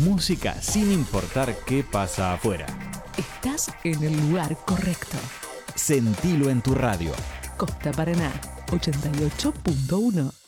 Música sin importar qué pasa afuera. Estás en el lugar correcto. Sentilo en tu radio. Costa Paraná 88.1.